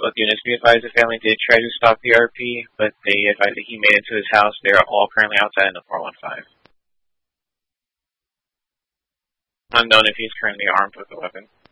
Both units be advised the family did try to stop the RP, but they advised that he made it to his house. They are all currently outside in the 415. Unknown if he's currently armed with a weapon.